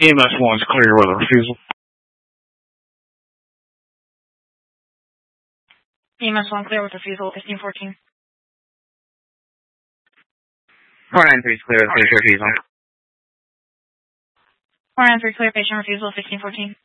EMS 1's clear with a refusal. EMS 1 clear with refusal, 1514. 493 is clear with patient refusal. 493 clear, patient refusal, 1514.